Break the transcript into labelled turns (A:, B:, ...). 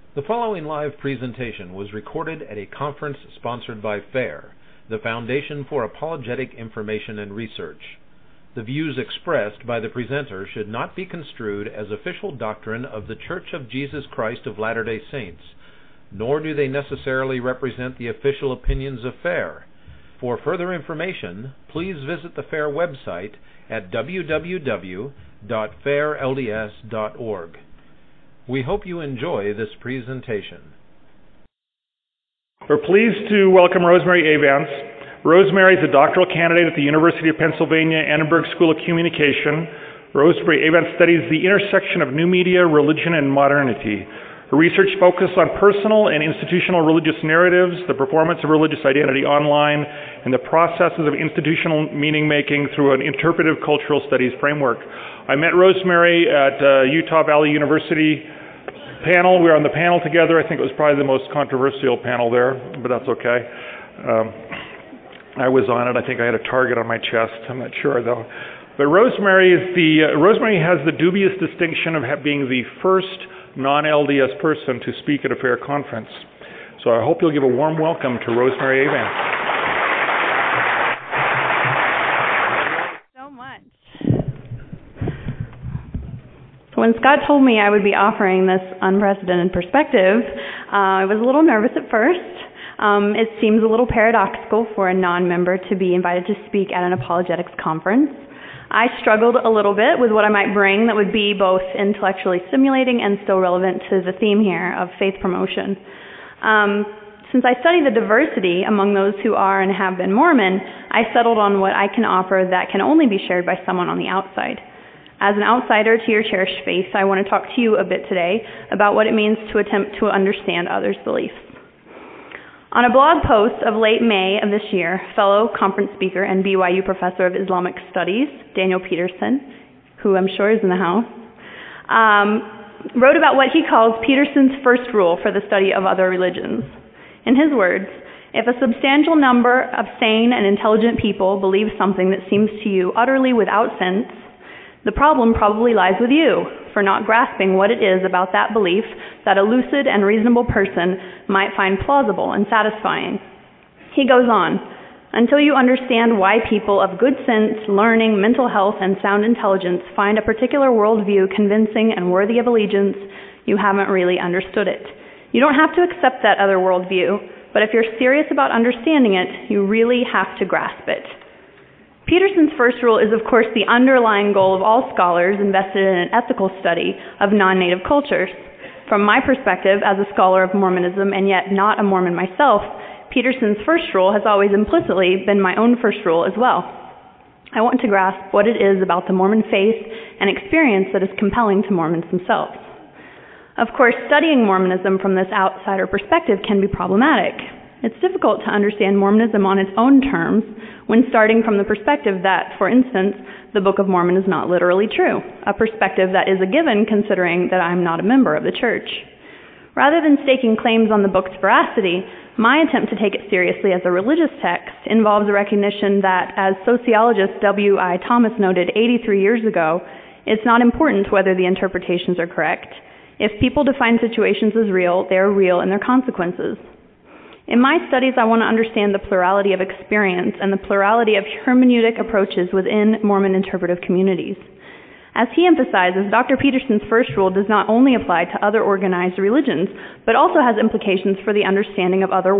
A: The following live presentation was recorded at a conference sponsored by FAIR, the Foundation for Apologetic Information and Research. The views expressed by the presenter should not be construed as official doctrine of The Church of Jesus Christ of Latter-day Saints, nor do they necessarily represent the official opinions of FAIR. For further information, please visit the FAIR website at www.fairlds.org. We hope you enjoy this presentation.
B: We're pleased to welcome Rosemary Avants. Rosemary is a doctoral candidate at the University of Pennsylvania Annenberg School of Communication. Rosemary Avants studies the intersection of new media, religion, and modernity. Her research focuses on personal and institutional religious narratives, the performance of religious identity online, and the processes of institutional meaning-making through an interpretive cultural studies framework. I met Rosemary at Utah Valley University panel. We were on the panel together. I think it was probably the most controversial panel there, but that's okay. I was on it. I think I had a target on my chest. I'm not sure, though. But Rosemary has the dubious distinction of being the first non-LDS person to speak at a FAIR conference. So I hope you'll give a warm welcome to Rosemary Avants.
C: So much. So when Scott told me I would be offering this unprecedented perspective, I was a little nervous at first. It seems a little paradoxical for a non-member to be invited to speak at an apologetics conference. I struggled a little bit with what I might bring that would be both intellectually stimulating and still relevant to the theme here of faith promotion. Since I study the diversity among those who are and have been Mormon, I settled on what I can offer that can only be shared by someone on the outside. As an outsider to your cherished faith, I want to talk to you a bit today about what it means to attempt to understand others' beliefs. On a blog post of late May of this year, fellow conference speaker and BYU professor of Islamic Studies, Daniel Peterson, who I'm sure is in the house, wrote about what he calls Peterson's first rule for the study of other religions. In his words, if a substantial number of sane and intelligent people believe something that seems to you utterly without sense, the problem probably lies with you for not grasping what it is about that belief that a lucid and reasonable person might find plausible and satisfying. He goes on, until you understand why people of good sense, learning, mental health, and sound intelligence find a particular worldview convincing and worthy of allegiance, you haven't really understood it. You don't have to accept that other worldview, but if you're serious about understanding it, you really have to grasp it. Peterson's first rule is, of course, the underlying goal of all scholars invested in an ethical study of non-native cultures. From my perspective, as a scholar of Mormonism and yet not a Mormon myself, Peterson's first rule has always implicitly been my own first rule as well. I want to grasp what it is about the Mormon faith and experience that is compelling to Mormons themselves. Of course, studying Mormonism from this outsider perspective can be problematic. It's difficult to understand Mormonism on its own terms when starting from the perspective that, for instance, the Book of Mormon is not literally true, a perspective that is a given considering that I'm not a member of the church. Rather than staking claims on the book's veracity, my attempt to take it seriously as a religious text involves a recognition that, as sociologist W.I. Thomas noted 83 years ago, it's not important whether the interpretations are correct. If people define situations as real, they are real in their consequences. In my studies, I want to understand the plurality of experience and the plurality of hermeneutic approaches within Mormon interpretive communities. As he emphasizes, Dr. Peterson's first rule does not only apply to other organized religions, but also has implications for the understanding of other